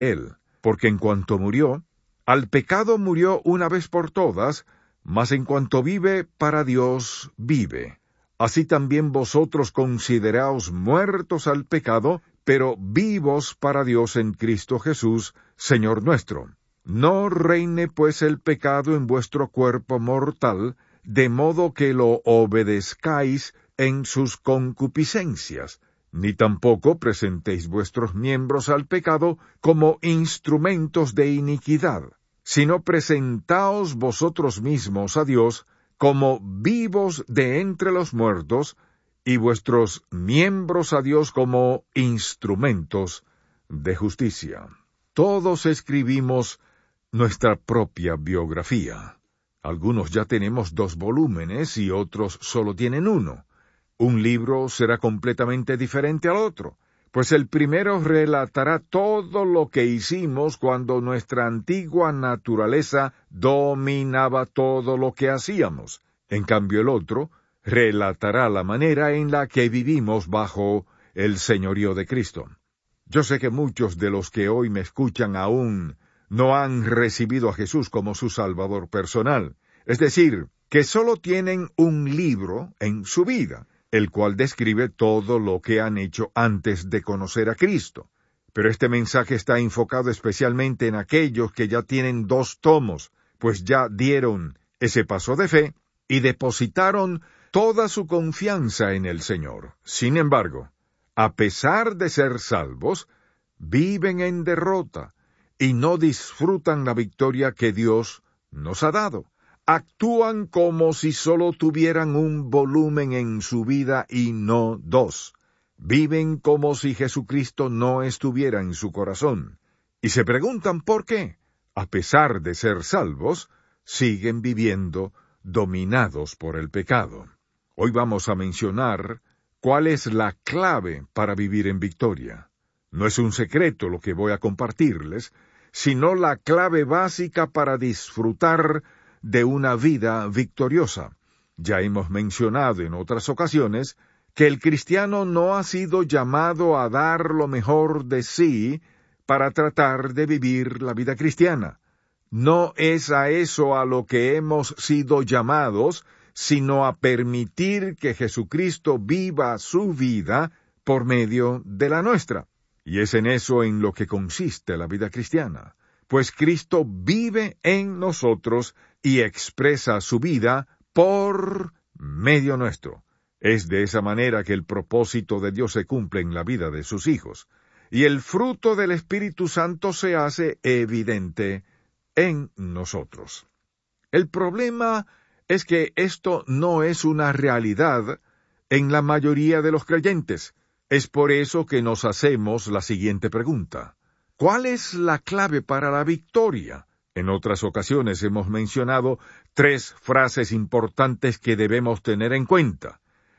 Él, porque en cuanto murió, al pecado murió una vez por todas, mas en cuanto vive, para Dios vive. Así también vosotros consideraos muertos al pecado, pero vivos para Dios en Cristo Jesús, Señor nuestro. No reine pues el pecado en vuestro cuerpo mortal, de modo que lo obedezcáis en sus concupiscencias, ni tampoco presentéis vuestros miembros al pecado como instrumentos de iniquidad, sino presentaos vosotros mismos a Dios como vivos de entre los muertos, y vuestros miembros a Dios como instrumentos de justicia. Todos escribimos nuestra propia biografía. Algunos ya tenemos 2 volúmenes y otros solo tienen 1. Un libro será completamente diferente al otro, pues el primero relatará todo lo que hicimos cuando nuestra antigua naturaleza dominaba todo lo que hacíamos. En cambio el otro relatará la manera en la que vivimos bajo el señorío de Cristo. Yo sé que muchos de los que hoy me escuchan aún no han recibido a Jesús como su Salvador personal, es decir, que solo tienen un libro en su vida, el cual describe todo lo que han hecho antes de conocer a Cristo. Pero este mensaje está enfocado especialmente en aquellos que ya tienen 2 tomos, pues ya dieron ese paso de fe y depositaron toda su confianza en el Señor. Sin embargo, a pesar de ser salvos, viven en derrota y no disfrutan la victoria que Dios nos ha dado. Actúan como si solo tuvieran un volumen en su vida y no 2. Viven como si Jesucristo no estuviera en su corazón. Y se preguntan por qué, a pesar de ser salvos, siguen viviendo dominados por el pecado. Hoy vamos a mencionar cuál es la clave para vivir en victoria. No es un secreto lo que voy a compartirles, sino la clave básica para disfrutar de una vida victoriosa. Ya hemos mencionado en otras ocasiones que el cristiano no ha sido llamado a dar lo mejor de sí para tratar de vivir la vida cristiana. No es a eso a lo que hemos sido llamados, sino a permitir que Jesucristo viva su vida por medio de la nuestra. Y es en eso en lo que consiste la vida cristiana, pues Cristo vive en nosotros y expresa su vida por medio nuestro. Es de esa manera que el propósito de Dios se cumple en la vida de sus hijos, y el fruto del Espíritu Santo se hace evidente en nosotros. El problema es que esto no es una realidad en la mayoría de los creyentes. Es por eso que nos hacemos la siguiente pregunta: ¿cuál es la clave para la victoria? En otras ocasiones hemos mencionado 3 frases importantes que debemos tener en cuenta.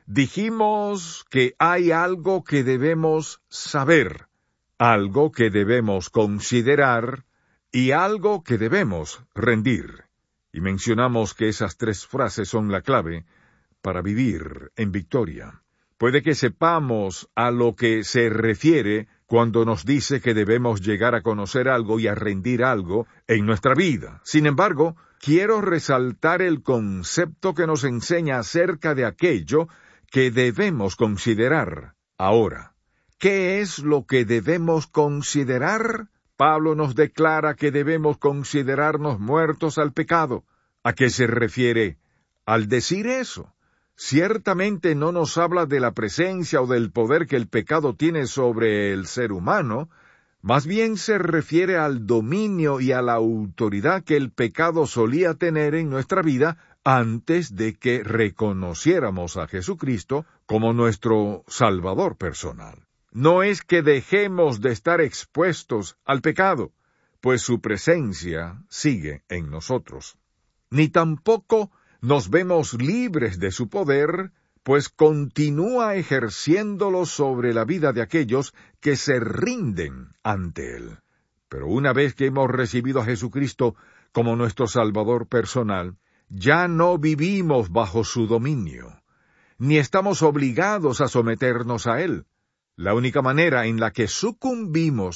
Dijimos que hay algo que debemos saber, algo que debemos considerar y algo que debemos rendir. Y mencionamos que esas 3 frases son la clave para vivir en victoria. Puede que sepamos a lo que se refiere cuando nos dice que debemos llegar a conocer algo y a rendir algo en nuestra vida. Sin embargo, quiero resaltar el concepto que nos enseña acerca de aquello que debemos considerar. Ahora, ¿qué es lo que debemos considerar? Pablo nos declara que debemos considerarnos muertos al pecado. ¿A qué se refiere al decir eso? Ciertamente no nos habla de la presencia o del poder que el pecado tiene sobre el ser humano, más bien se refiere al dominio y a la autoridad que el pecado solía tener en nuestra vida antes de que reconociéramos a Jesucristo como nuestro Salvador personal. No es que dejemos de estar expuestos al pecado, pues su presencia sigue en nosotros. Ni tampoco nos vemos libres de su poder, pues continúa ejerciéndolo sobre la vida de aquellos que se rinden ante él. Pero una vez que hemos recibido a Jesucristo como nuestro Salvador personal, ya no vivimos bajo su dominio, ni estamos obligados a someternos a él. La única manera en la que sucumbimos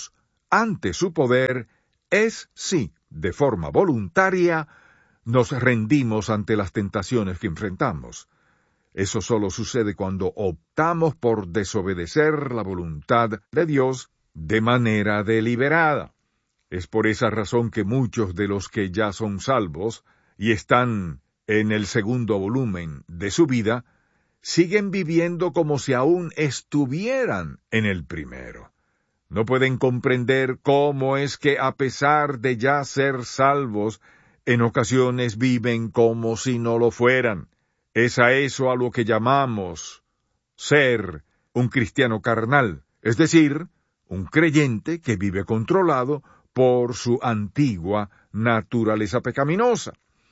ante su poder es si, de forma voluntaria, nos rendimos ante las tentaciones que enfrentamos. Eso solo sucede cuando optamos por desobedecer la voluntad de Dios de manera deliberada. Es por esa razón que muchos de los que ya son salvos y están en el segundo volumen de su vida, siguen viviendo como si aún estuvieran en el primero. No pueden comprender cómo es que, a pesar de ya ser salvos, en ocasiones viven como si no lo fueran. Es a eso a lo que llamamos ser un cristiano carnal, es decir, un creyente que vive controlado por su antigua naturaleza pecaminosa.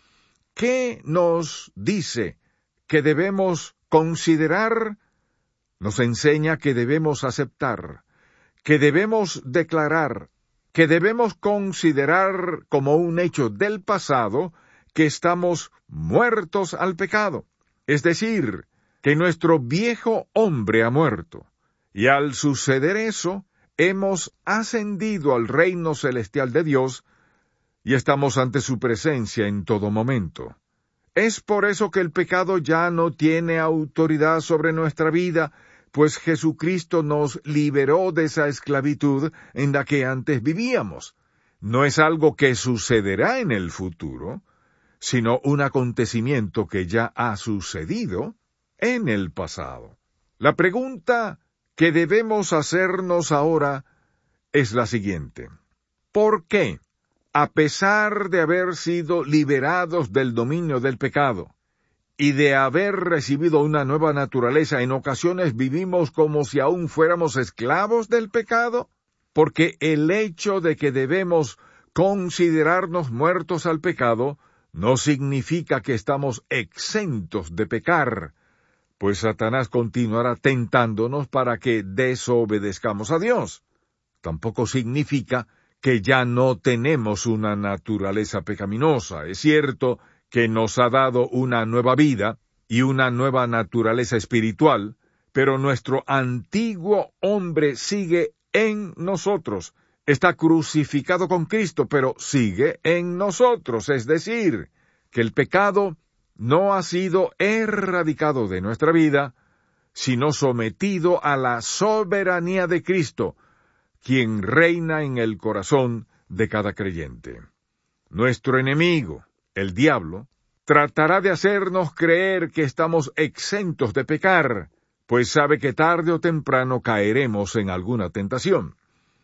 ¿Qué nos dice que debemos considerar? Nos enseña que debemos aceptar, que debemos declarar, que debemos considerar como un hecho del pasado que estamos muertos al pecado. Es decir, que nuestro viejo hombre ha muerto, y al suceder eso, hemos ascendido al reino celestial de Dios y estamos ante su presencia en todo momento. Es por eso que el pecado ya no tiene autoridad sobre nuestra vida, pues Jesucristo nos liberó de esa esclavitud en la que antes vivíamos. No es algo que sucederá en el futuro, sino un acontecimiento que ya ha sucedido en el pasado. La pregunta que debemos hacernos ahora es la siguiente: ¿por qué, a pesar de haber sido liberados del dominio del pecado y de haber recibido una nueva naturaleza, en ocasiones vivimos como si aún fuéramos esclavos del pecado? Porque el hecho de que debemos considerarnos muertos al pecado no significa que estamos exentos de pecar, pues Satanás continuará tentándonos para que desobedezcamos a Dios. Tampoco significa que ya no tenemos una naturaleza pecaminosa. Es cierto que nos ha dado una nueva vida y una nueva naturaleza espiritual, pero nuestro antiguo hombre sigue en nosotros. Está crucificado con Cristo, pero sigue en nosotros. Es decir, que el pecado no ha sido erradicado de nuestra vida, sino sometido a la soberanía de Cristo, quien reina en el corazón de cada creyente. Nuestro enemigo, el diablo, tratará de hacernos creer que estamos exentos de pecar, pues sabe que tarde o temprano caeremos en alguna tentación.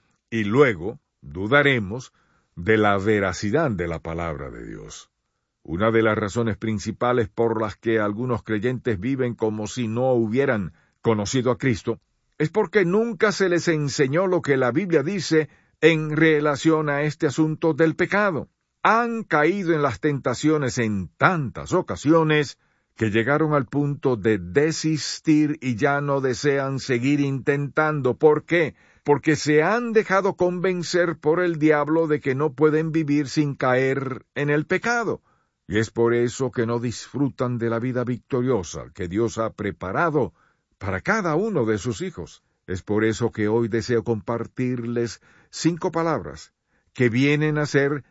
Y luego dudaremos de la veracidad de la palabra de Dios. Una de las razones principales por las que algunos creyentes viven como si no hubieran conocido a Cristo es porque nunca se les enseñó lo que la Biblia dice en relación a este asunto del pecado. Han caído en las tentaciones en tantas ocasiones que llegaron al punto de desistir y ya no desean seguir intentando. ¿Por qué? Porque se han dejado convencer por el diablo de que no pueden vivir sin caer en el pecado. Y es por eso que no disfrutan de la vida victoriosa que Dios ha preparado para cada uno de sus hijos. Es por eso que hoy deseo compartirles 5 palabras que vienen a ser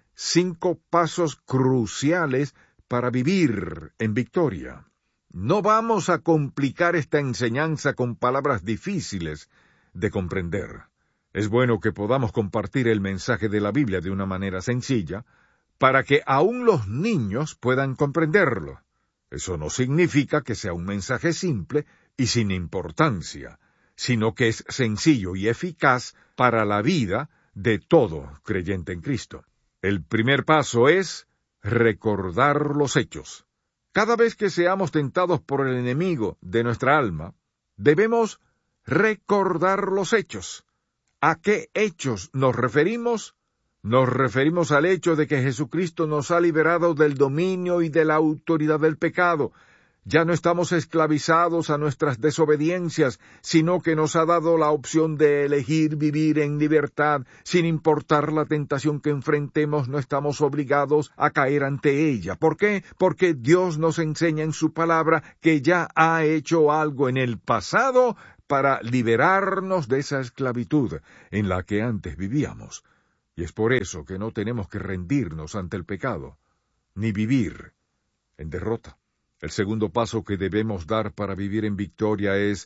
5 pasos cruciales para vivir en victoria. No vamos a complicar esta enseñanza con palabras difíciles de comprender. Es bueno que podamos compartir el mensaje de la Biblia de una manera sencilla, para que aún los niños puedan comprenderlo. Eso no significa que sea un mensaje simple y sin importancia, sino que es sencillo y eficaz para la vida de todo creyente en Cristo. El primer paso es recordar los hechos. Cada vez que seamos tentados por el enemigo de nuestra alma, debemos recordar los hechos. ¿A qué hechos nos referimos? Nos referimos al hecho de que Jesucristo nos ha liberado del dominio y de la autoridad del pecado. Ya no estamos esclavizados a nuestras desobediencias, sino que nos ha dado la opción de elegir vivir en libertad. Sin importar la tentación que enfrentemos, no estamos obligados a caer ante ella. ¿Por qué? Porque Dios nos enseña en su palabra que ya ha hecho algo en el pasado para liberarnos de esa esclavitud en la que antes vivíamos. Y es por eso que no tenemos que rendirnos ante el pecado, ni vivir en derrota. El segundo paso que debemos dar para vivir en victoria es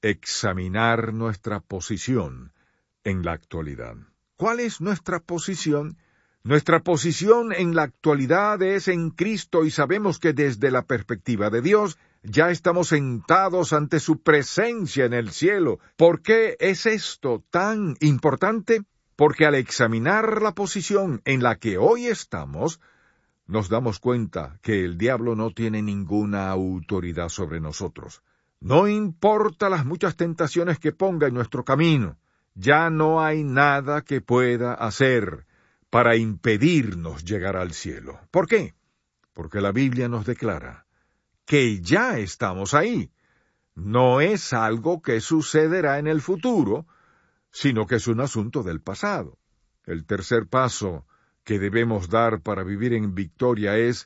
examinar nuestra posición en la actualidad. ¿Cuál es nuestra posición? Nuestra posición en la actualidad es en Cristo y sabemos que desde la perspectiva de Dios ya estamos sentados ante su presencia en el cielo. ¿Por qué es esto tan importante? Porque al examinar la posición en la que hoy estamos, nos damos cuenta que el diablo no tiene ninguna autoridad sobre nosotros. No importa las muchas tentaciones que ponga en nuestro camino, ya no hay nada que pueda hacer para impedirnos llegar al cielo. ¿Por qué? Porque la Biblia nos declara que ya estamos ahí. No es algo que sucederá en el futuro, sino que es un asunto del pasado. El tercer paso que debemos dar para vivir en victoria es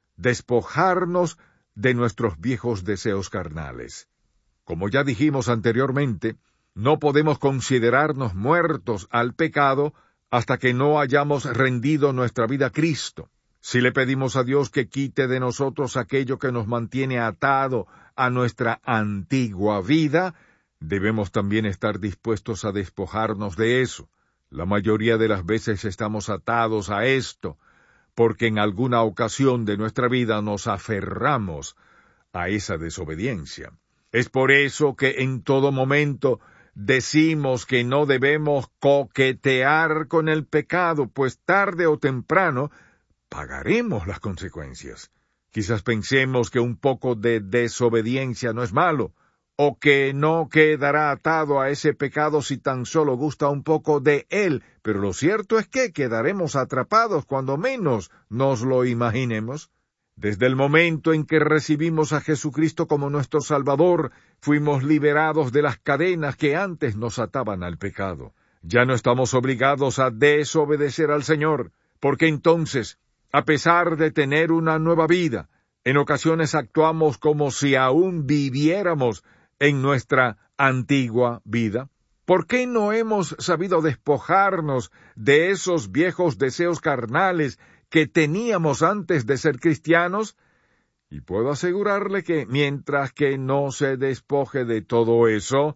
despojarnos de nuestros viejos deseos carnales. Como ya dijimos anteriormente, no podemos considerarnos muertos al pecado hasta que no hayamos rendido nuestra vida a Cristo. Si le pedimos a Dios que quite de nosotros aquello que nos mantiene atado a nuestra antigua vida, debemos también estar dispuestos a despojarnos de eso. La mayoría de las veces estamos atados a esto, porque en alguna ocasión de nuestra vida nos aferramos a esa desobediencia. Es por eso que en todo momento decimos que no debemos coquetear con el pecado, pues tarde o temprano pagaremos las consecuencias. Quizás pensemos que un poco de desobediencia no es malo, o que no quedará atado a ese pecado si tan solo gusta un poco de él, pero lo cierto es que quedaremos atrapados cuando menos nos lo imaginemos. Desde el momento en que recibimos a Jesucristo como nuestro Salvador, fuimos liberados de las cadenas que antes nos ataban al pecado. Ya no estamos obligados a desobedecer al Señor, porque entonces, a pesar de tener una nueva vida, en ocasiones actuamos como si aún viviéramos en nuestra antigua vida. ¿Por qué no hemos sabido despojarnos de esos viejos deseos carnales que teníamos antes de ser cristianos? Y puedo asegurarle que mientras que no se despoje de todo eso,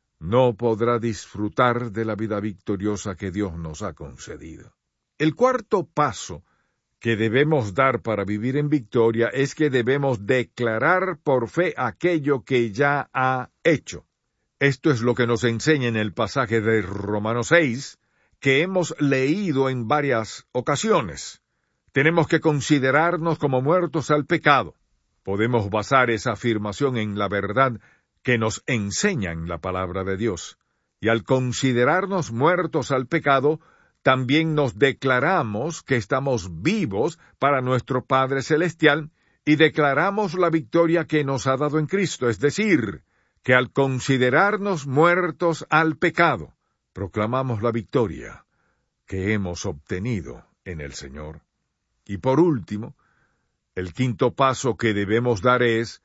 no podrá disfrutar de la vida victoriosa que Dios nos ha concedido. El cuarto paso que debemos dar para vivir en victoria es que debemos declarar por fe aquello que ya ha hecho. Esto es lo que nos enseña en el pasaje de Romanos 6, que hemos leído en varias ocasiones. Tenemos que considerarnos como muertos al pecado. Podemos basar esa afirmación en la verdad que nos enseña en la palabra de Dios. Y al considerarnos muertos al pecado, también nos declaramos que estamos vivos para nuestro Padre Celestial y declaramos la victoria que nos ha dado en Cristo, es decir, que al considerarnos muertos al pecado, proclamamos la victoria que hemos obtenido en el Señor. Y por último, el quinto paso que debemos dar es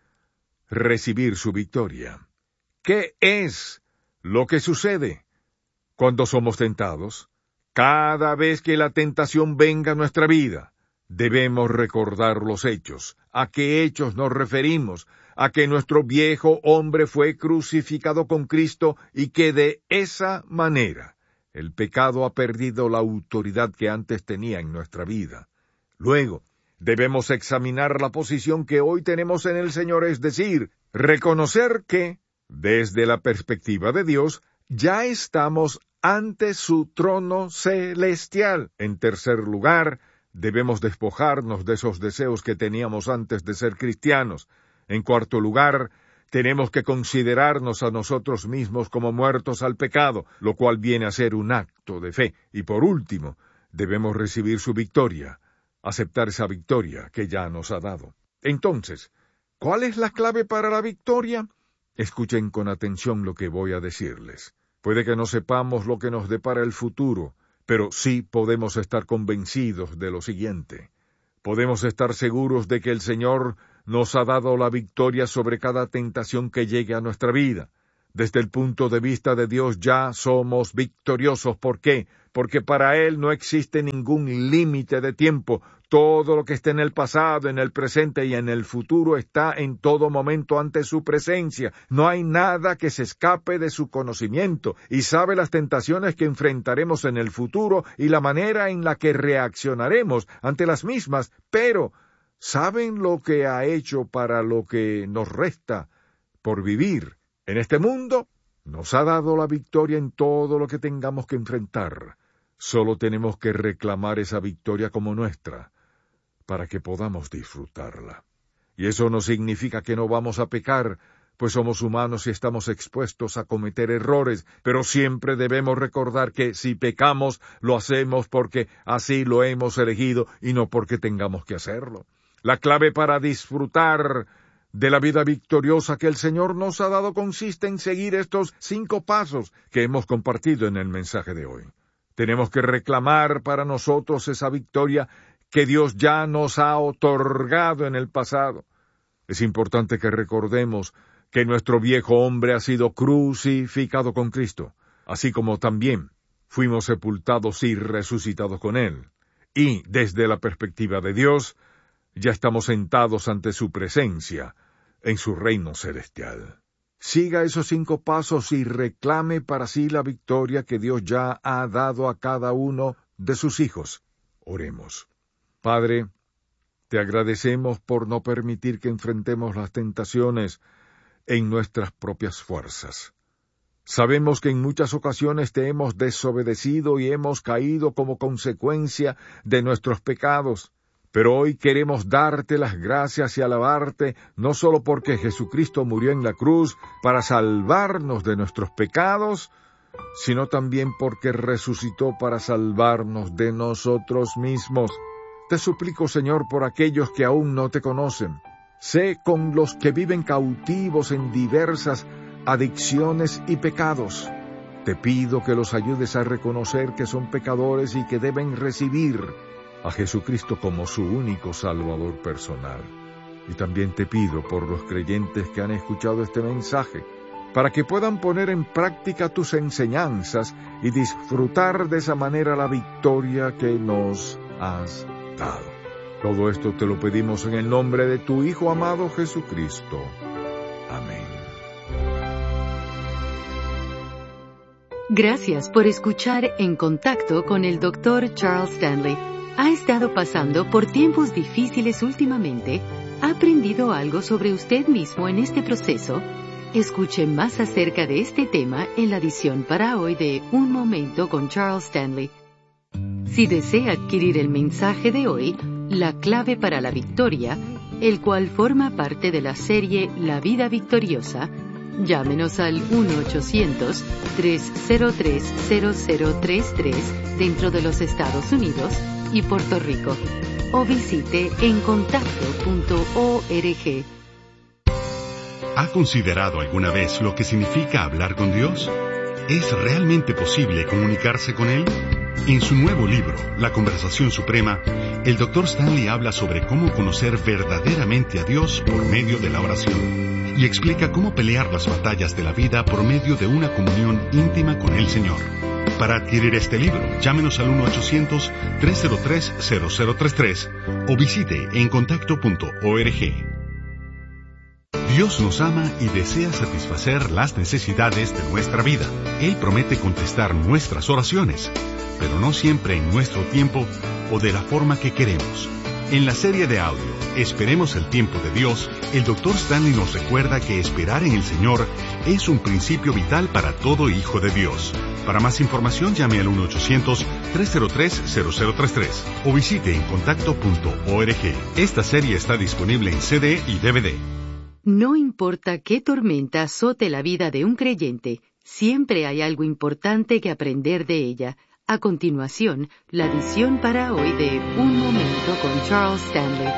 recibir su victoria. ¿Qué es lo que sucede cuando somos tentados? Cada vez que la tentación venga a nuestra vida, debemos recordar los hechos. ¿A qué hechos nos referimos? A que nuestro viejo hombre fue crucificado con Cristo y que de esa manera el pecado ha perdido la autoridad que antes tenía en nuestra vida. Luego, debemos examinar la posición que hoy tenemos en el Señor, es decir, reconocer que, desde la perspectiva de Dios, ya estamos ante su trono celestial. En tercer lugar, debemos despojarnos de esos deseos que teníamos antes de ser cristianos. En cuarto lugar, tenemos que considerarnos a nosotros mismos como muertos al pecado, lo cual viene a ser un acto de fe. Y por último, debemos recibir su victoria, aceptar esa victoria que ya nos ha dado. Entonces, ¿cuál es la clave para la victoria? Escuchen con atención lo que voy a decirles. Puede que no sepamos lo que nos depara el futuro, pero sí podemos estar convencidos de lo siguiente. Podemos estar seguros de que el Señor nos ha dado la victoria sobre cada tentación que llegue a nuestra vida. Desde el punto de vista de Dios ya somos victoriosos. ¿Por qué? Porque para Él no existe ningún límite de tiempo. Todo lo que está en el pasado, en el presente y en el futuro está en todo momento ante su presencia. No hay nada que se escape de su conocimiento y sabe las tentaciones que enfrentaremos en el futuro y la manera en la que reaccionaremos ante las mismas, pero ¿saben lo que ha hecho para lo que nos resta por vivir? En este mundo nos ha dado la victoria en todo lo que tengamos que enfrentar. Solo tenemos que reclamar esa victoria como nuestra, para que podamos disfrutarla. Y eso no significa que no vamos a pecar, pues somos humanos y estamos expuestos a cometer errores, pero siempre debemos recordar que si pecamos, lo hacemos porque así lo hemos elegido y no porque tengamos que hacerlo. La clave para disfrutar de la vida victoriosa que el Señor nos ha dado consiste en seguir estos 5 pasos que hemos compartido en el mensaje de hoy. Tenemos que reclamar para nosotros esa victoria que Dios ya nos ha otorgado en el pasado. Es importante que recordemos que nuestro viejo hombre ha sido crucificado con Cristo, así como también fuimos sepultados y resucitados con Él. Y, desde la perspectiva de Dios, ya estamos sentados ante su presencia en su reino celestial. Siga esos 5 pasos y reclame para sí la victoria que Dios ya ha dado a cada uno de sus hijos. Oremos. Padre, te agradecemos por no permitir que enfrentemos las tentaciones en nuestras propias fuerzas. Sabemos que en muchas ocasiones te hemos desobedecido y hemos caído como consecuencia de nuestros pecados. Pero hoy queremos darte las gracias y alabarte, no solo porque Jesucristo murió en la cruz para salvarnos de nuestros pecados, sino también porque resucitó para salvarnos de nosotros mismos. Te suplico, Señor, por aquellos que aún no te conocen. Sé con los que viven cautivos en diversas adicciones y pecados. Te pido que los ayudes a reconocer que son pecadores y que deben recibir a Jesucristo como su único Salvador personal. Y también te pido por los creyentes que han escuchado este mensaje, para que puedan poner en práctica tus enseñanzas y disfrutar de esa manera la victoria que nos has dado. Todo esto te lo pedimos en el nombre de tu Hijo amado Jesucristo. Amén. Gracias por escuchar En Contacto con el Dr. Charles Stanley. ¿Ha estado pasando por tiempos difíciles últimamente? ¿Ha aprendido algo sobre usted mismo en este proceso? Escuche más acerca de este tema en la edición para hoy de Un Momento con Charles Stanley. Si desea adquirir el mensaje de hoy, La Clave para la Victoria, el cual forma parte de la serie La Vida Victoriosa, llámenos al 1-800-303-0033 dentro de los Estados Unidos y Puerto Rico, o visite encontacto.org. ¿Ha considerado alguna vez lo que significa hablar con Dios? ¿Es realmente posible comunicarse con Él? En su nuevo libro, La Conversación Suprema, el Dr. Stanley habla sobre cómo conocer verdaderamente a Dios por medio de la oración y explica cómo pelear las batallas de la vida por medio de una comunión íntima con el Señor. Para adquirir este libro, llámenos al 1-800-303-0033 o visite encontacto.org. Dios nos ama y desea satisfacer las necesidades de nuestra vida. Él promete contestar nuestras oraciones, pero no siempre en nuestro tiempo o de la forma que queremos. En la serie de audio, Esperemos el tiempo de Dios, el Dr. Stanley nos recuerda que esperar en el Señor es un principio vital para todo hijo de Dios. Para más información, llame al 1-800-303-0033 o visite encontacto.org. Esta serie está disponible en CD y DVD. No importa qué tormenta azote la vida de un creyente, siempre hay algo importante que aprender de ella. A continuación, la edición para hoy de Un Momento con Charles Stanley.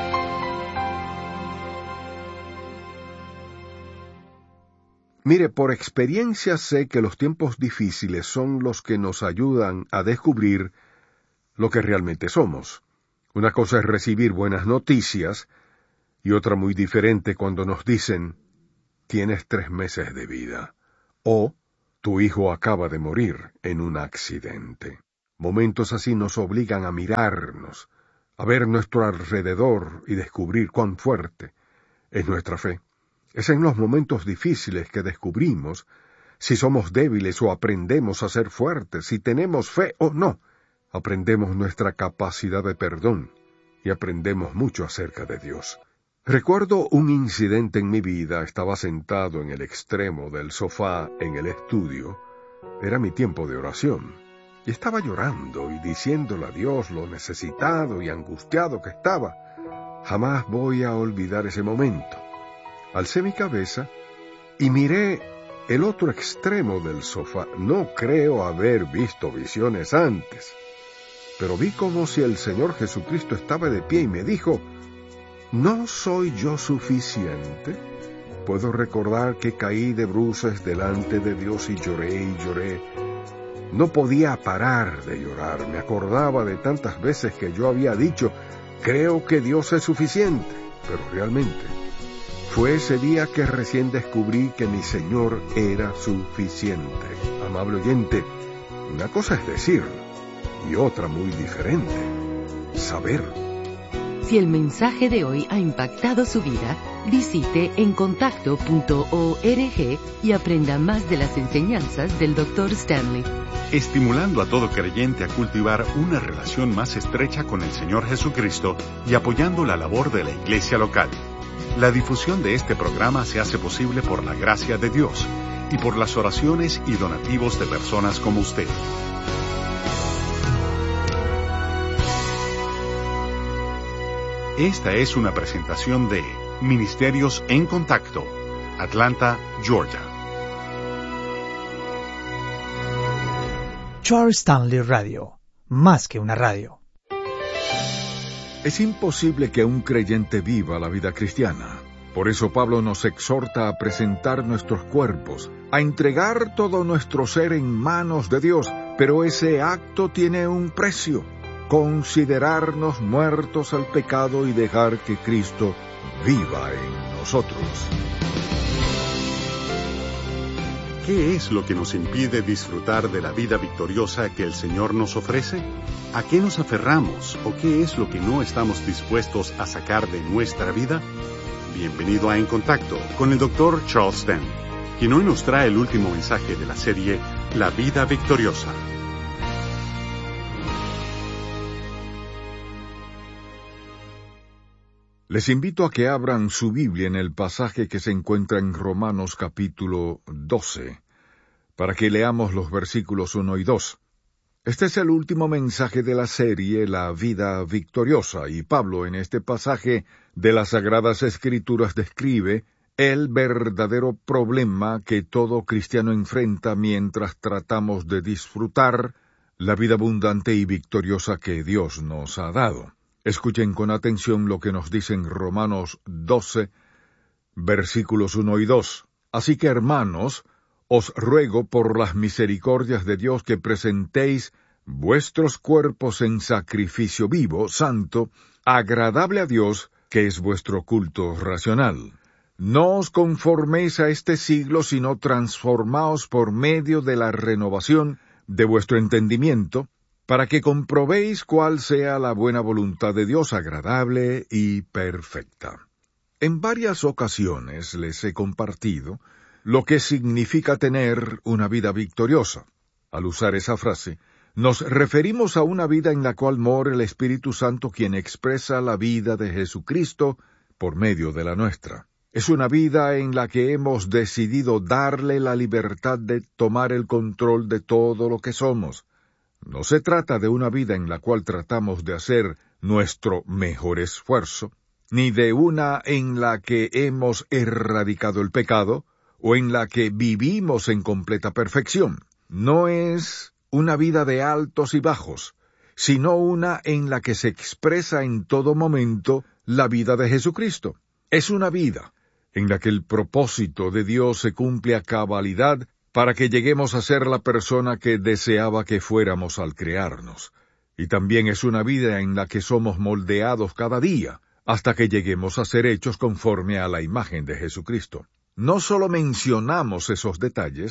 Mire, por experiencia sé que los tiempos difíciles son los que nos ayudan a descubrir lo que realmente somos. Una cosa es recibir buenas noticias y otra muy diferente cuando nos dicen, tienes 3 meses de vida, o tu hijo acaba de morir en un accidente. Momentos así nos obligan a mirarnos, a ver nuestro alrededor y descubrir cuán fuerte es nuestra fe. Es en los momentos difíciles que descubrimos si somos débiles o aprendemos a ser fuertes, si tenemos fe o no. Aprendemos nuestra capacidad de perdón y aprendemos mucho acerca de Dios. Recuerdo un incidente en mi vida. Estaba sentado en el extremo del sofá en el estudio. Era mi tiempo de oración. Y estaba llorando y diciéndole a Dios lo necesitado y angustiado que estaba. Jamás voy a olvidar ese momento. Alcé mi cabeza y miré el otro extremo del sofá. No creo haber visto visiones antes, pero vi como si el Señor Jesucristo estaba de pie y me dijo: ¿no soy yo suficiente? Puedo recordar que caí de bruces delante de Dios y lloré. No podía parar de llorar. Me acordaba de tantas veces que yo había dicho: creo que Dios es suficiente, pero realmente fue ese día que recién descubrí que mi Señor era suficiente. Amable oyente, una cosa es decirlo y otra muy diferente, saberlo. Si el mensaje de hoy ha impactado su vida, visite encontacto.org y aprenda más de las enseñanzas del Dr. Stanley. Estimulando a todo creyente a cultivar una relación más estrecha con el Señor Jesucristo y apoyando la labor de la iglesia local. La difusión de este programa se hace posible por la gracia de Dios y por las oraciones y donativos de personas como usted. Esta es una presentación de Ministerios en Contacto, Atlanta, Georgia. Charles Stanley Radio, más que una radio. Es imposible que un creyente viva la vida cristiana. Por eso Pablo nos exhorta a presentar nuestros cuerpos, a entregar todo nuestro ser en manos de Dios, pero ese acto tiene un precio: considerarnos muertos al pecado y dejar que Cristo viva en nosotros. ¿Qué es lo que nos impide disfrutar de la vida victoriosa que el Señor nos ofrece? ¿A qué nos aferramos o qué es lo que no estamos dispuestos a sacar de nuestra vida? Bienvenido a En Contacto con el Dr. Charles Stanley, quien hoy nos trae el último mensaje de la serie La Vida Victoriosa. Les invito a que abran su Biblia en el pasaje que se encuentra en Romanos capítulo 12, para que leamos los versículos 1 y 2. Este es el último mensaje de la serie La Vida Victoriosa, y Pablo en este pasaje de las Sagradas Escrituras describe el verdadero problema que todo cristiano enfrenta mientras tratamos de disfrutar la vida abundante y victoriosa que Dios nos ha dado. Escuchen con atención lo que nos dice en Romanos 12, versículos 1 y 2. Así que, hermanos, os ruego por las misericordias de Dios que presentéis vuestros cuerpos en sacrificio vivo, santo, agradable a Dios, que es vuestro culto racional. No os conforméis a este siglo, sino transformaos por medio de la renovación de vuestro entendimiento, para que comprobéis cuál sea la buena voluntad de Dios, agradable y perfecta. En varias ocasiones les he compartido lo que significa tener una vida victoriosa. Al usar esa frase, nos referimos a una vida en la cual mora el Espíritu Santo, quien expresa la vida de Jesucristo por medio de la nuestra. Es una vida en la que hemos decidido darle la libertad de tomar el control de todo lo que somos. No se trata de una vida en la cual tratamos de hacer nuestro mejor esfuerzo, ni de una en la que hemos erradicado el pecado, o en la que vivimos en completa perfección. No es una vida de altos y bajos, sino una en la que se expresa en todo momento la vida de Jesucristo. Es una vida en la que el propósito de Dios se cumple a cabalidad para que lleguemos a ser la persona que deseaba que fuéramos al crearnos. Y también es una vida en la que somos moldeados cada día, hasta que lleguemos a ser hechos conforme a la imagen de Jesucristo. No solo mencionamos esos detalles,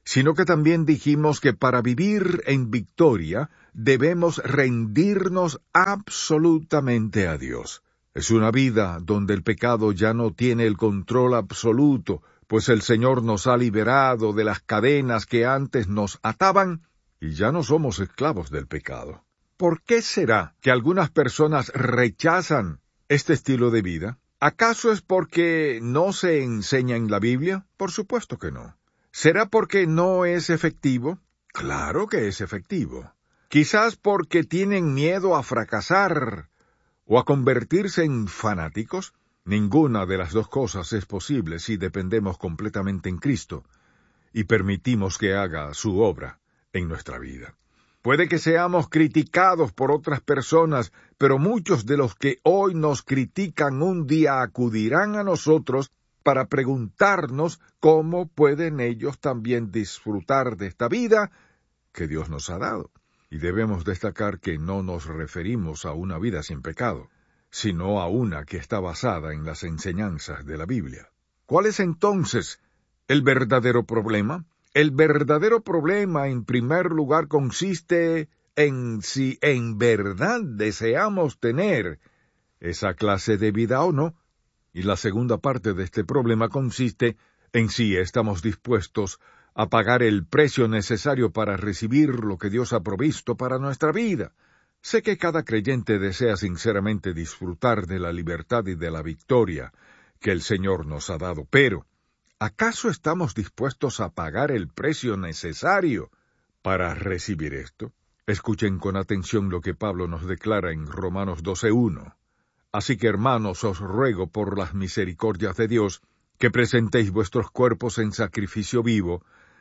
sino que también dijimos que para vivir en victoria debemos rendirnos absolutamente a Dios. Es una vida donde el pecado ya no tiene el control absoluto, pues el Señor nos ha liberado de las cadenas que antes nos ataban y ya no somos esclavos del pecado. ¿Por qué será que algunas personas rechazan este estilo de vida? ¿Acaso es porque no se enseña en la Biblia? Por supuesto que no. ¿Será porque no es efectivo? Claro que es efectivo. Quizás porque tienen miedo a fracasar o a convertirse en fanáticos. Ninguna de las dos cosas es posible si dependemos completamente en Cristo y permitimos que haga su obra en nuestra vida. Puede que seamos criticados por otras personas, pero muchos de los que hoy nos critican un día acudirán a nosotros para preguntarnos cómo pueden ellos también disfrutar de esta vida que Dios nos ha dado. Y debemos destacar que no nos referimos a una vida sin pecado, sino a una que está basada en las enseñanzas de la Biblia. ¿Cuál es entonces el verdadero problema? El verdadero problema, en primer lugar, consiste en si en verdad deseamos tener esa clase de vida o no, y la segunda parte de este problema consiste en si estamos dispuestos a pagar el precio necesario para recibir lo que Dios ha provisto para nuestra vida. Sé que cada creyente desea sinceramente disfrutar de la libertad y de la victoria que el Señor nos ha dado, pero ¿acaso estamos dispuestos a pagar el precio necesario para recibir esto? Escuchen con atención lo que Pablo nos declara en Romanos 12:1. Así que, hermanos, os ruego por las misericordias de Dios, que presentéis vuestros cuerpos en sacrificio vivo,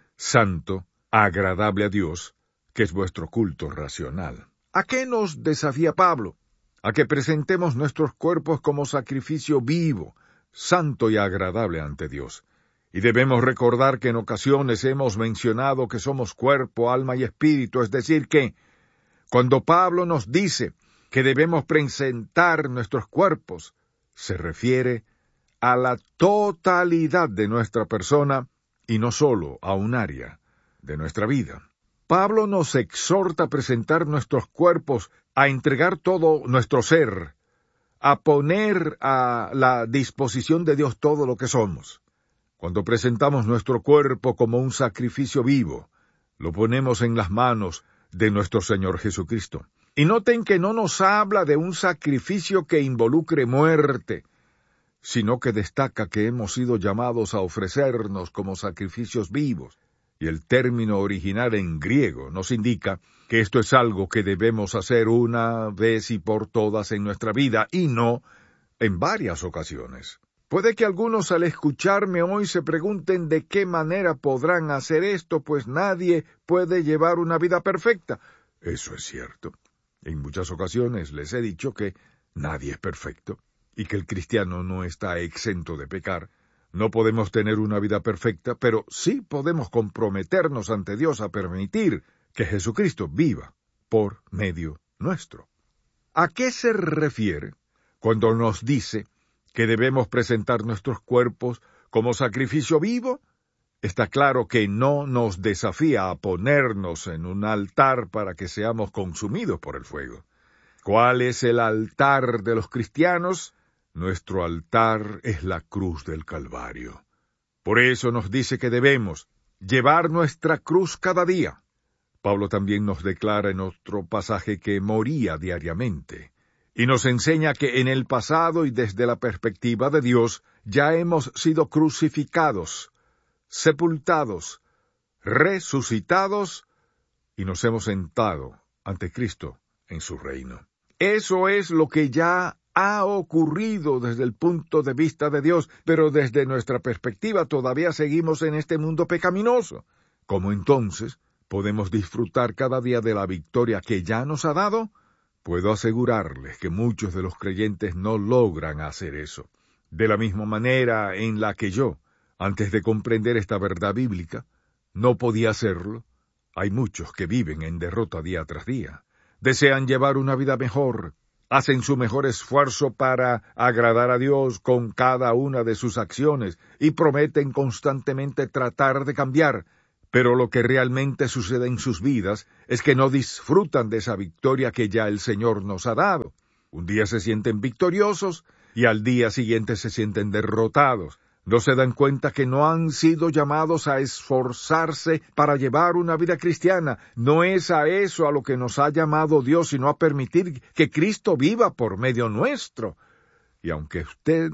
santo, agradable a Dios, que es vuestro culto racional. ¿A qué nos desafía Pablo? A que presentemos nuestros cuerpos como sacrificio vivo, santo y agradable ante Dios. Y debemos recordar que en ocasiones hemos mencionado que somos cuerpo, alma y espíritu, es decir que, cuando Pablo nos dice que debemos presentar nuestros cuerpos, se refiere a la totalidad de nuestra persona y no solo a un área de nuestra vida. Pablo nos exhorta a presentar nuestros cuerpos, a entregar todo nuestro ser, a poner a la disposición de Dios todo lo que somos. Cuando presentamos nuestro cuerpo como un sacrificio vivo, lo ponemos en las manos de nuestro Señor Jesucristo. Y noten que no nos habla de un sacrificio que involucre muerte, sino que destaca que hemos sido llamados a ofrecernos como sacrificios vivos. Y el término original en griego nos indica que esto es algo que debemos hacer una vez y por todas en nuestra vida, y no en varias ocasiones. Puede que algunos al escucharme hoy se pregunten de qué manera podrán hacer esto, pues nadie puede llevar una vida perfecta. Eso es cierto. En muchas ocasiones les he dicho que nadie es perfecto, y que el cristiano no está exento de pecar. No podemos tener una vida perfecta, pero sí podemos comprometernos ante Dios a permitir que Jesucristo viva por medio nuestro. ¿A qué se refiere cuando nos dice que debemos presentar nuestros cuerpos como sacrificio vivo? Está claro que no nos desafía a ponernos en un altar para que seamos consumidos por el fuego. ¿Cuál es el altar de los cristianos? Nuestro altar es la cruz del Calvario. Por eso nos dice que debemos llevar nuestra cruz cada día. Pablo también nos declara en otro pasaje que moría diariamente, y nos enseña que en el pasado y desde la perspectiva de Dios ya hemos sido crucificados, sepultados, resucitados, y nos hemos sentado ante Cristo en su reino. Eso es lo que ya ha ocurrido desde el punto de vista de Dios, pero desde nuestra perspectiva todavía seguimos en este mundo pecaminoso. ¿Cómo entonces podemos disfrutar cada día de la victoria que ya nos ha dado? Puedo asegurarles que muchos de los creyentes no logran hacer eso. De la misma manera en la que yo, antes de comprender esta verdad bíblica, no podía hacerlo, hay muchos que viven en derrota día tras día. Desean llevar una vida mejor, hacen su mejor esfuerzo para agradar a Dios con cada una de sus acciones y prometen constantemente tratar de cambiar, pero lo que realmente sucede en sus vidas es que no disfrutan de esa victoria que ya el Señor nos ha dado. Un día se sienten victoriosos y al día siguiente se sienten derrotados. No se dan cuenta que no han sido llamados a esforzarse para llevar una vida cristiana. No es a eso a lo que nos ha llamado Dios, sino a permitir que Cristo viva por medio nuestro. Y aunque usted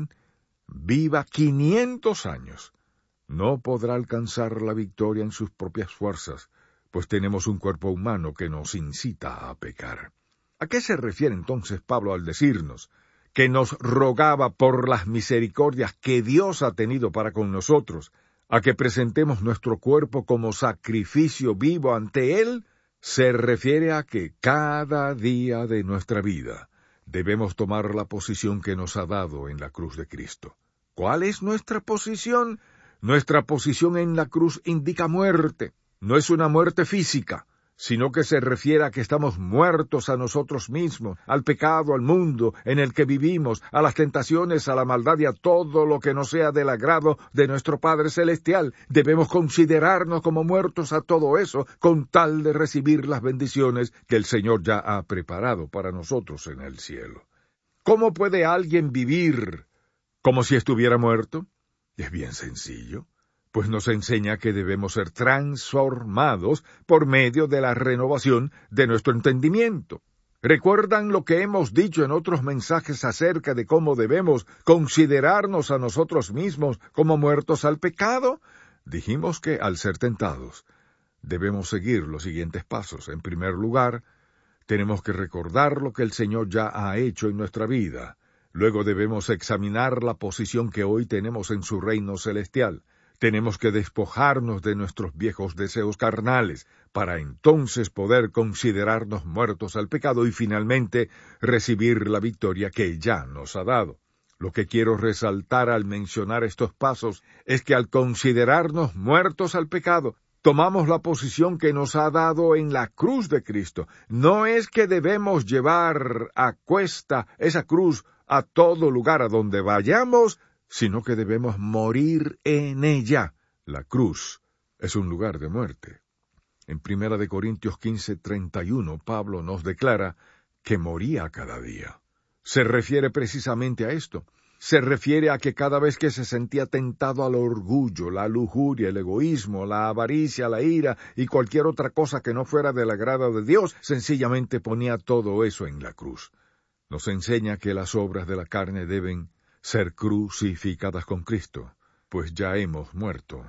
viva 500 años, no podrá alcanzar la victoria en sus propias fuerzas, pues tenemos un cuerpo humano que nos incita a pecar. ¿A qué se refiere entonces Pablo al decirnos que nos rogaba por las misericordias que Dios ha tenido para con nosotros, a que presentemos nuestro cuerpo como sacrificio vivo ante Él? Se refiere a que cada día de nuestra vida debemos tomar la posición que nos ha dado en la cruz de Cristo. ¿Cuál es nuestra posición? Nuestra posición en la cruz indica muerte. No es una muerte física, sino que se refiere a que estamos muertos a nosotros mismos, al pecado, al mundo en el que vivimos, a las tentaciones, a la maldad y a todo lo que no sea del agrado de nuestro Padre Celestial. Debemos considerarnos como muertos a todo eso, con tal de recibir las bendiciones que el Señor ya ha preparado para nosotros en el cielo. ¿Cómo puede alguien vivir como si estuviera muerto? Es bien sencillo, pues nos enseña que debemos ser transformados por medio de la renovación de nuestro entendimiento. ¿Recuerdan lo que hemos dicho en otros mensajes acerca de cómo debemos considerarnos a nosotros mismos como muertos al pecado? Dijimos que al ser tentados, debemos seguir los siguientes pasos. En primer lugar, tenemos que recordar lo que el Señor ya ha hecho en nuestra vida. Luego debemos examinar la posición que hoy tenemos en su reino celestial. Tenemos que despojarnos de nuestros viejos deseos carnales, para entonces poder considerarnos muertos al pecado y finalmente recibir la victoria que ya nos ha dado. Lo que quiero resaltar al mencionar estos pasos es que al considerarnos muertos al pecado, tomamos la posición que nos ha dado en la cruz de Cristo. No es que debemos llevar a cuesta esa cruz a todo lugar a donde vayamos, sino que debemos morir en ella. La cruz es un lugar de muerte. En 1 Corintios 15:31, Pablo nos declara que moría cada día. Se refiere precisamente a esto. Se refiere a que cada vez que se sentía tentado al orgullo, la lujuria, el egoísmo, la avaricia, la ira y cualquier otra cosa que no fuera del agrado de Dios, sencillamente ponía todo eso en la cruz. Nos enseña que las obras de la carne deben ser crucificadas con Cristo, pues ya hemos muerto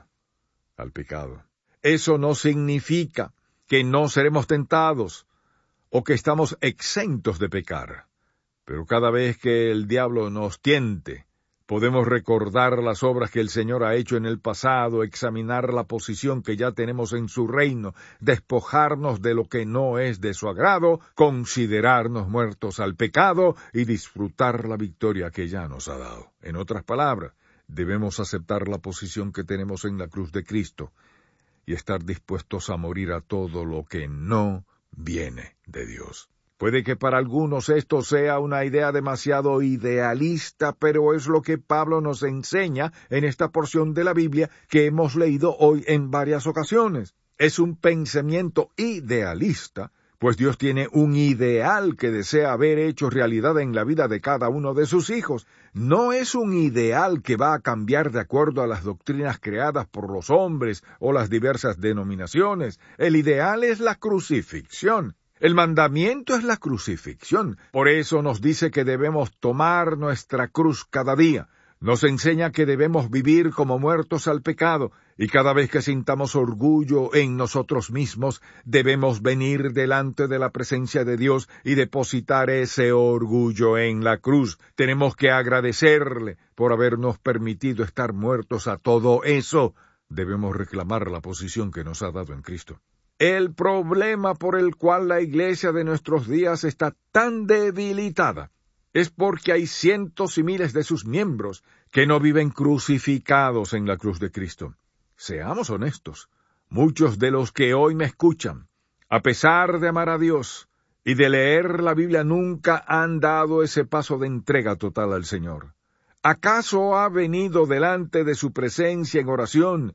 al pecado. Eso no significa que no seremos tentados o que estamos exentos de pecar. Pero cada vez que el diablo nos tiente, podemos recordar las obras que el Señor ha hecho en el pasado, examinar la posición que ya tenemos en su reino, despojarnos de lo que no es de su agrado, considerarnos muertos al pecado y disfrutar la victoria que ya nos ha dado. En otras palabras, debemos aceptar la posición que tenemos en la cruz de Cristo y estar dispuestos a morir a todo lo que no viene de Dios. Puede que para algunos esto sea una idea demasiado idealista, pero es lo que Pablo nos enseña en esta porción de la Biblia que hemos leído hoy en varias ocasiones. Es un pensamiento idealista, pues Dios tiene un ideal que desea ver hecho realidad en la vida de cada uno de sus hijos. No es un ideal que va a cambiar de acuerdo a las doctrinas creadas por los hombres o las diversas denominaciones. El ideal es la crucifixión. El mandamiento es la crucifixión. Por eso nos dice que debemos tomar nuestra cruz cada día. Nos enseña que debemos vivir como muertos al pecado, y cada vez que sintamos orgullo en nosotros mismos, debemos venir delante de la presencia de Dios y depositar ese orgullo en la cruz. Tenemos que agradecerle por habernos permitido estar muertos a todo eso. Debemos reclamar la posición que nos ha dado en Cristo. El problema por el cual la iglesia de nuestros días está tan debilitada es porque hay cientos y miles de sus miembros que no viven crucificados en la cruz de Cristo. Seamos honestos, muchos de los que hoy me escuchan, a pesar de amar a Dios y de leer la Biblia, nunca han dado ese paso de entrega total al Señor. ¿Acaso ha venido delante de su presencia en oración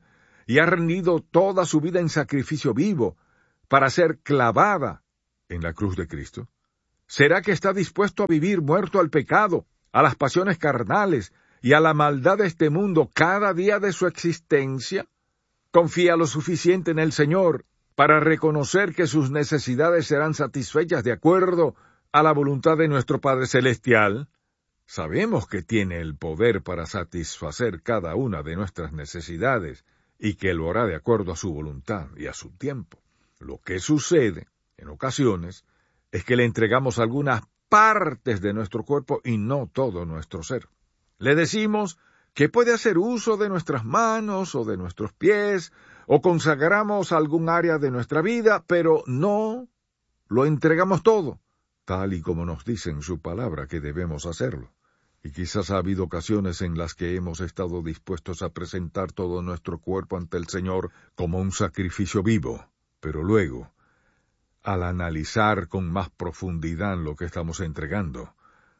y ha rendido toda su vida en sacrificio vivo para ser clavada en la cruz de Cristo? ¿Será que está dispuesto a vivir muerto al pecado, a las pasiones carnales y a la maldad de este mundo cada día de su existencia? ¿Confía lo suficiente en el Señor para reconocer que sus necesidades serán satisfechas de acuerdo a la voluntad de nuestro Padre Celestial? Sabemos que tiene el poder para satisfacer cada una de nuestras necesidades y que lo hará de acuerdo a su voluntad y a su tiempo. Lo que sucede, en ocasiones, es que le entregamos algunas partes de nuestro cuerpo y no todo nuestro ser. Le decimos que puede hacer uso de nuestras manos o de nuestros pies, o consagramos algún área de nuestra vida, pero no lo entregamos todo, tal y como nos dice en su palabra que debemos hacerlo. Y quizás ha habido ocasiones en las que hemos estado dispuestos a presentar todo nuestro cuerpo ante el Señor como un sacrificio vivo, pero luego, al analizar con más profundidad lo que estamos entregando,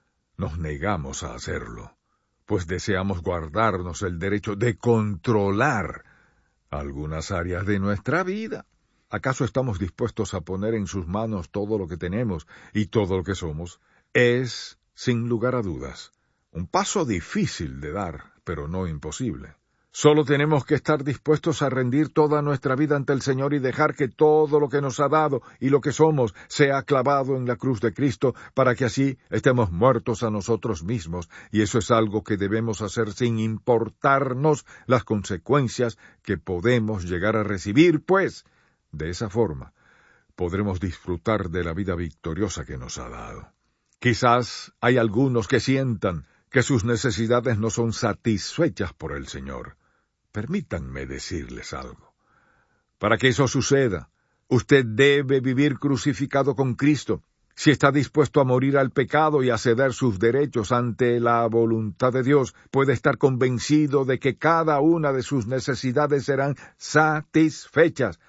nos negamos a hacerlo, pues deseamos guardarnos el derecho de controlar algunas áreas de nuestra vida. ¿Acaso estamos dispuestos a poner en sus manos todo lo que tenemos y todo lo que somos? Es, sin lugar a dudas, un paso difícil de dar, pero no imposible. Solo tenemos que estar dispuestos a rendir toda nuestra vida ante el Señor y dejar que todo lo que nos ha dado y lo que somos sea clavado en la cruz de Cristo para que así estemos muertos a nosotros mismos, y eso es algo que debemos hacer sin importarnos las consecuencias que podemos llegar a recibir, pues, de esa forma, podremos disfrutar de la vida victoriosa que nos ha dado. Quizás hay algunos que sientan que sus necesidades no son satisfechas por el Señor. Permítanme decirles algo. Para que eso suceda, usted debe vivir crucificado con Cristo. Si está dispuesto a morir al pecado y a ceder sus derechos ante la voluntad de Dios, puede estar convencido de que cada una de sus necesidades serán satisfechas.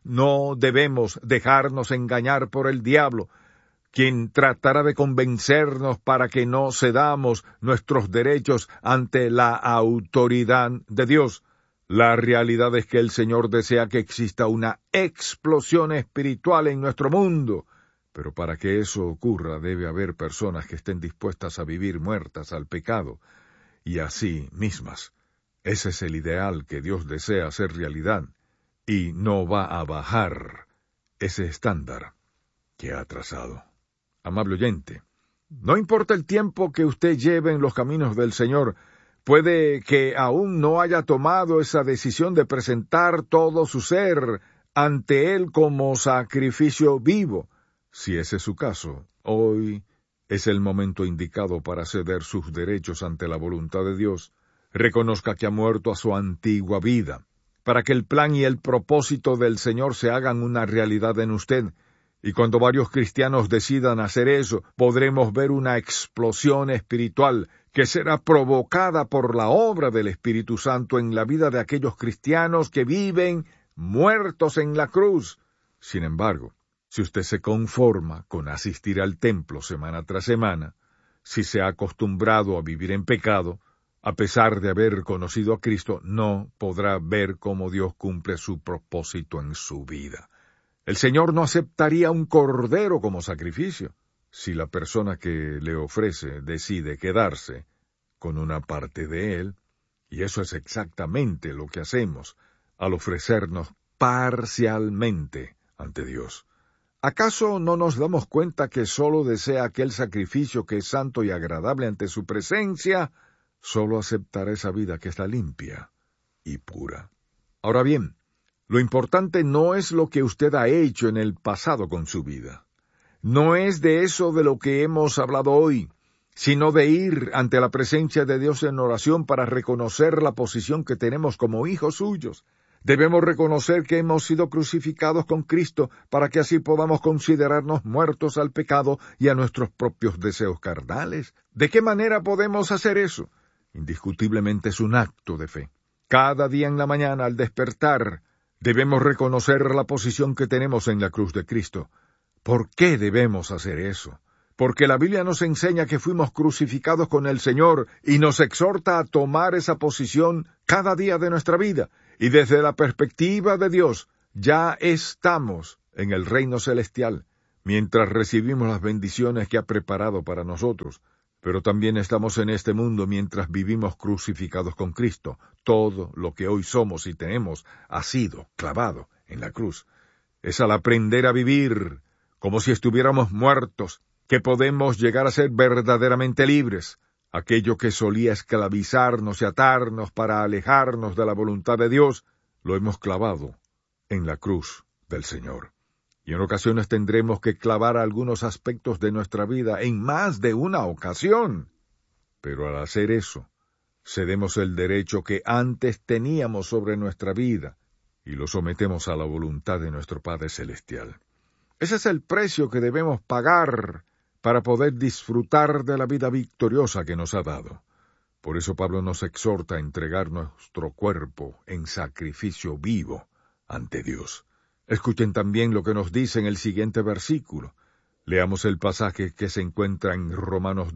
No debemos dejarnos engañar por el diablo, quien tratará de convencernos para que no cedamos nuestros derechos ante la autoridad de Dios. La realidad es que el Señor desea que exista una explosión espiritual en nuestro mundo, pero para que eso ocurra debe haber personas que estén dispuestas a vivir muertas al pecado, y así mismas. Ese es el ideal que Dios desea hacer realidad, y no va a bajar ese estándar que ha trazado. Amable oyente, no importa el tiempo que usted lleve en los caminos del Señor, puede que aún no haya tomado esa decisión de presentar todo su ser ante Él como sacrificio vivo. Si ese es su caso, hoy es el momento indicado para ceder sus derechos ante la voluntad de Dios. Reconozca que ha muerto a su antigua vida, para que el plan y el propósito del Señor se hagan una realidad en usted. Y cuando varios cristianos decidan hacer eso, podremos ver una explosión espiritual que será provocada por la obra del Espíritu Santo en la vida de aquellos cristianos que viven muertos en la cruz. Sin embargo, si usted se conforma con asistir al templo semana tras semana, si se ha acostumbrado a vivir en pecado, a pesar de haber conocido a Cristo, no podrá ver cómo Dios cumple su propósito en su vida. El Señor no aceptaría un cordero como sacrificio si la persona que le ofrece decide quedarse con una parte de él, y eso es exactamente lo que hacemos al ofrecernos parcialmente ante Dios. ¿Acaso no nos damos cuenta que solo desea aquel sacrificio que es santo y agradable ante su presencia? Solo aceptará esa vida que está limpia y pura. Ahora bien, lo importante no es lo que usted ha hecho en el pasado con su vida. No es de eso de lo que hemos hablado hoy, sino de ir ante la presencia de Dios en oración para reconocer la posición que tenemos como hijos suyos. Debemos reconocer que hemos sido crucificados con Cristo para que así podamos considerarnos muertos al pecado y a nuestros propios deseos carnales. ¿De qué manera podemos hacer eso? Indiscutiblemente es un acto de fe. Cada día en la mañana, al despertar, debemos reconocer la posición que tenemos en la cruz de Cristo. ¿Por qué debemos hacer eso? Porque la Biblia nos enseña que fuimos crucificados con el Señor y nos exhorta a tomar esa posición cada día de nuestra vida. y desde la perspectiva de Dios ya estamos en el reino celestial, mientras recibimos las bendiciones que ha preparado para nosotros. Pero también estamos en este mundo mientras vivimos crucificados con Cristo. Todo lo que hoy somos y tenemos ha sido clavado en la cruz. Es al aprender a vivir como si estuviéramos muertos que podemos llegar a ser verdaderamente libres. Aquello que solía esclavizarnos y atarnos para alejarnos de la voluntad de Dios, lo hemos clavado en la cruz del Señor. Y en ocasiones tendremos que clavar algunos aspectos de nuestra vida en más de una ocasión. Pero al hacer eso, cedemos el derecho que antes teníamos sobre nuestra vida y lo sometemos a la voluntad de nuestro Padre Celestial. Ese es el precio que debemos pagar para poder disfrutar de la vida victoriosa que nos ha dado. Por eso Pablo nos exhorta a entregar nuestro cuerpo en sacrificio vivo ante Dios. Escuchen también lo que nos dice en el siguiente versículo. Leamos el pasaje que se encuentra en Romanos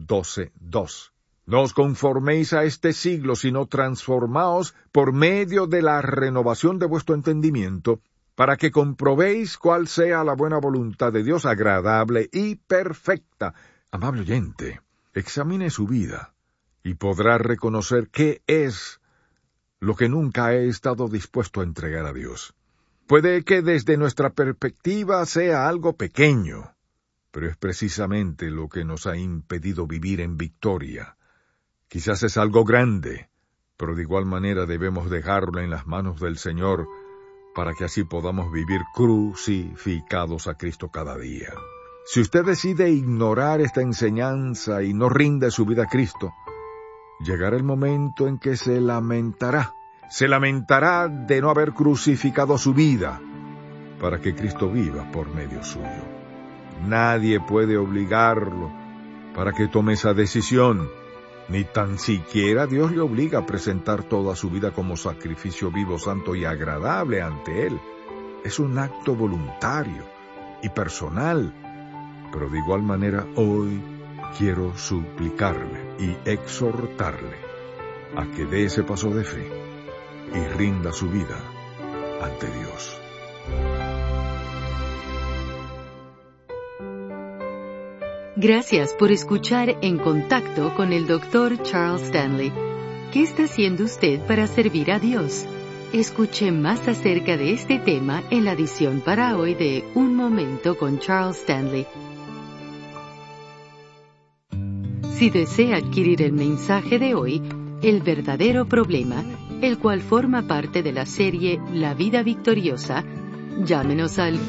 12:2. No os conforméis a este siglo, sino transformaos por medio de la renovación de vuestro entendimiento, para que comprobéis cuál sea la buena voluntad de Dios, agradable y perfecta. Amable oyente, examine su vida y podrá reconocer qué es lo que nunca he estado dispuesto a entregar a Dios. Puede que desde nuestra perspectiva sea algo pequeño, pero es precisamente lo que nos ha impedido vivir en victoria. Quizás es algo grande, pero de igual manera debemos dejarlo en las manos del Señor para que así podamos vivir crucificados a Cristo cada día. Si usted decide ignorar esta enseñanza y no rinde su vida a Cristo, llegará el momento en que se lamentará. Se lamentará de no haber crucificado su vida para que Cristo viva por medio suyo. Nadie puede obligarlo para que tome esa decisión, ni tan siquiera Dios le obliga a presentar toda su vida como sacrificio vivo, santo y agradable ante Él. Es un acto voluntario y personal, pero de igual manera hoy quiero suplicarle y exhortarle a que dé ese paso de fe y rinda su vida ante Dios. Gracias por escuchar En Contacto con el Dr. Charles Stanley. ¿Qué está haciendo usted para servir a Dios? Escuche más acerca de este tema en la edición para hoy de Un Momento con Charles Stanley. Si desea adquirir el mensaje de hoy, El verdadero problema, el cual forma parte de la serie La vida victoriosa, llámenos al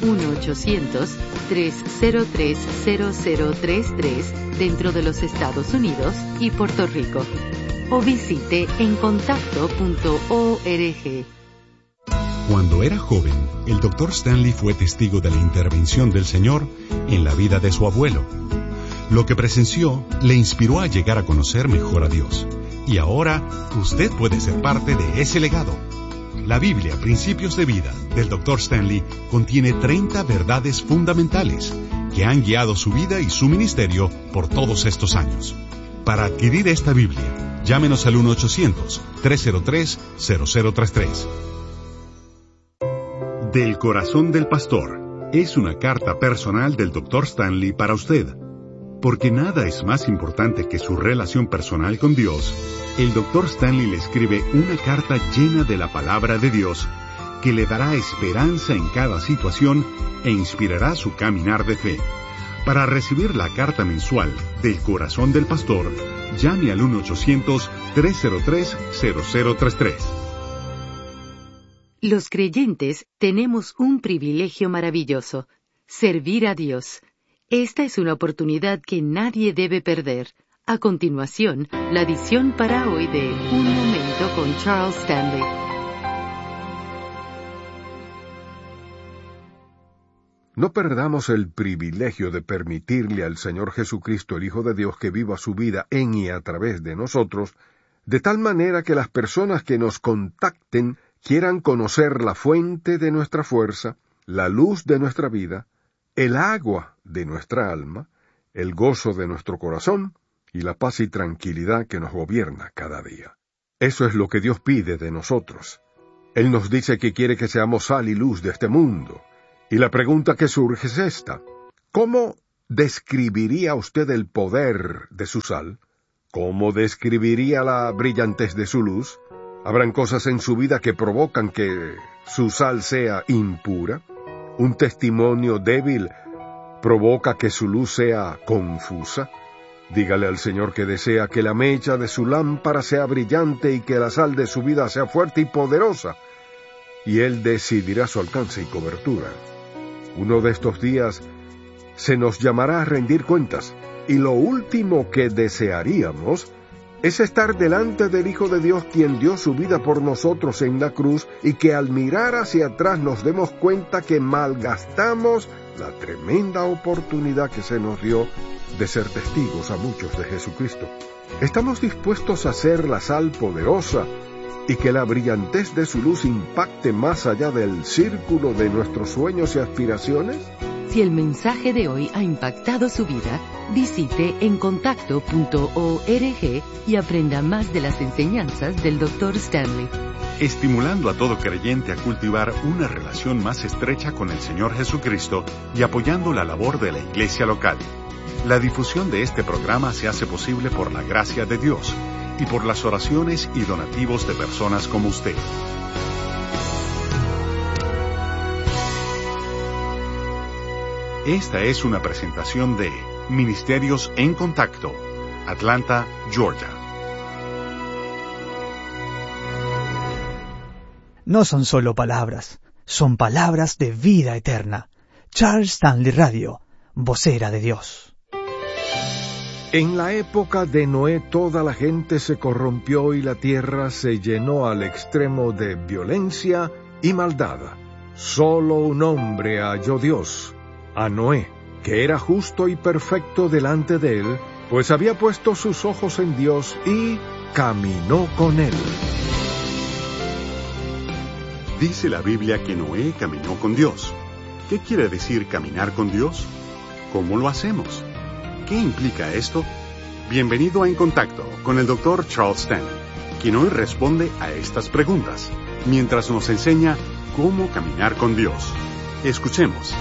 1-800-303-0033 dentro de los Estados Unidos y Puerto Rico, o visite encontacto.org. Cuando era joven, el Dr. Stanley fue testigo de la intervención del Señor en la vida de su abuelo. Lo que presenció le inspiró a llegar a conocer mejor a Dios. Y ahora, usted puede ser parte de ese legado. La Biblia, Principios de Vida, del Dr. Stanley, contiene 30 verdades fundamentales que han guiado su vida y su ministerio por todos estos años. Para adquirir esta Biblia, llámenos al 1-800-303-0033. Del Corazón del Pastor es una carta personal del Dr. Stanley para usted. Porque nada es más importante que su relación personal con Dios, el Dr. Stanley le escribe una carta llena de la palabra de Dios que le dará esperanza en cada situación e inspirará su caminar de fe. Para recibir la carta mensual del Corazón del Pastor, llame al 1-800-303-0033. Los creyentes tenemos un privilegio maravilloso: servir a Dios. Esta es una oportunidad que nadie debe perder. A continuación, la edición para hoy de Un Momento con Charles Stanley. No perdamos el privilegio de permitirle al Señor Jesucristo, el Hijo de Dios, que viva su vida en y a través de nosotros, de tal manera que las personas que nos contacten quieran conocer la fuente de nuestra fuerza, la luz de nuestra vida, el agua de nuestra alma, el gozo de nuestro corazón y la paz y tranquilidad que nos gobierna cada día. Eso es lo que Dios pide de nosotros. Él nos dice que quiere que seamos sal y luz de este mundo. Y la pregunta que surge es esta: ¿cómo describiría usted el poder de su sal? ¿Cómo describiría la brillantez de su luz? ¿Habrán cosas en su vida que provocan que su sal sea impura? ¿Un testimonio débil provoca que su luz sea confusa? Dígale al Señor que desea que la mecha de su lámpara sea brillante y que la sal de su vida sea fuerte y poderosa, y Él decidirá su alcance y cobertura. Uno de estos días se nos llamará a rendir cuentas, y lo último que desearíamos es estar delante del Hijo de Dios, quien dio su vida por nosotros en la cruz, y que al mirar hacia atrás nos demos cuenta que malgastamos la tremenda oportunidad que se nos dio de ser testigos a muchos de Jesucristo. ¿Estamos dispuestos a ser la sal poderosa y que la brillantez de su luz impacte más allá del círculo de nuestros sueños y aspiraciones? Si el mensaje de hoy ha impactado su vida, visite encontacto.org y aprenda más de las enseñanzas del Dr. Stanley. Estimulando a todo creyente a cultivar una relación más estrecha con el Señor Jesucristo y apoyando la labor de la iglesia local. La difusión de este programa se hace posible por la gracia de Dios y por las oraciones y donativos de personas como usted. Esta es una presentación de Ministerios en Contacto, Atlanta, Georgia. No son solo palabras, son palabras de vida eterna. Charles Stanley Radio, vocera de Dios. En la época de Noé toda la gente se corrompió y la tierra se llenó al extremo de violencia y maldad. Solo un hombre halló Dios, a Noé, que era justo y perfecto delante de él, pues había puesto sus ojos en Dios y caminó con él. Dice la Biblia que Noé caminó con Dios. ¿Qué quiere decir caminar con Dios? ¿Cómo lo hacemos? ¿Qué implica esto? Bienvenido a En Contacto con el Dr. Charles Stanley, quien hoy responde a estas preguntas, mientras nos enseña cómo caminar con Dios. Escuchemos.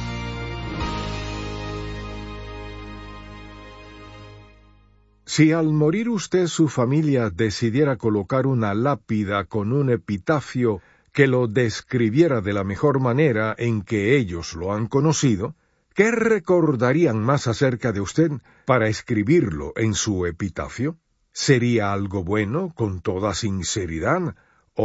Si al morir usted, su familia decidiera colocar una lápida con un epitafio que lo describiera de la mejor manera en que ellos lo han conocido, ¿qué recordarían más acerca de usted para escribirlo en su epitafio? ¿Sería algo bueno, con toda sinceridad,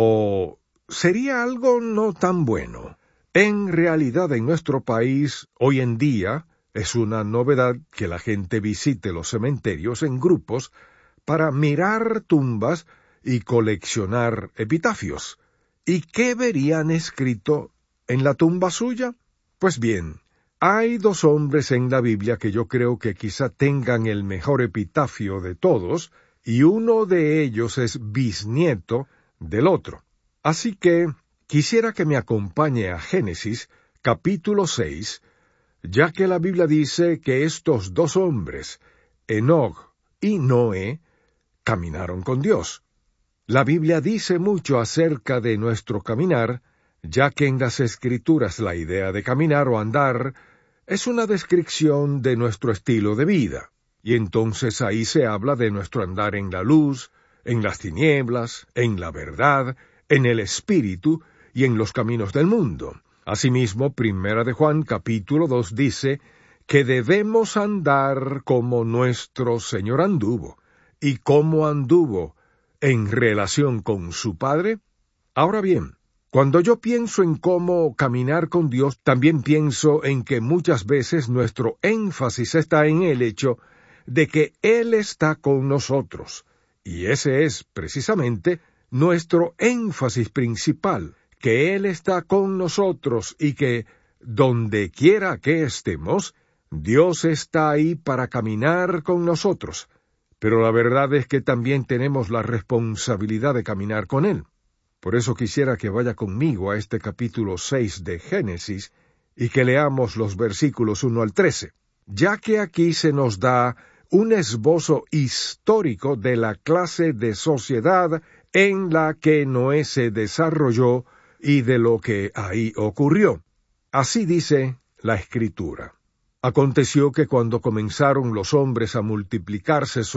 o sería algo no tan bueno? En realidad, en nuestro país, hoy en día, es una novedad que la gente visite los cementerios en grupos para mirar tumbas y coleccionar epitafios. ¿Y qué verían escrito en la tumba suya? Pues bien, hay dos hombres en la Biblia que yo creo que quizá tengan el mejor epitafio de todos, y uno de ellos es bisnieto del otro. Así que quisiera que me acompañe a Génesis, capítulo 6, ya que la Biblia dice que estos dos hombres, Enoc y Noé, caminaron con Dios. La Biblia dice mucho acerca de nuestro caminar, ya que en las Escrituras la idea de caminar o andar es una descripción de nuestro estilo de vida, y entonces ahí se habla de nuestro andar en la luz, en las tinieblas, en la verdad, en el Espíritu y en los caminos del mundo. Asimismo, 1 de Juan capítulo 2 dice que debemos andar como nuestro Señor anduvo, y cómo anduvo en relación con su Padre. Ahora bien, cuando yo pienso en cómo caminar con Dios, también pienso en que muchas veces nuestro énfasis está en el hecho de que Él está con nosotros, y ese es precisamente nuestro énfasis principal, que Él está con nosotros y que, donde quiera que estemos, Dios está ahí para caminar con nosotros. Pero la verdad es que también tenemos la responsabilidad de caminar con Él. Por eso quisiera que vaya conmigo a este capítulo 6 de Génesis y que leamos los versículos 1 al 13, ya que aquí se nos da un esbozo histórico de la clase de sociedad en la que Noé se desarrolló y de lo que ahí ocurrió. Así dice la Escritura. Aconteció que cuando comenzaron los hombres a multiplicarse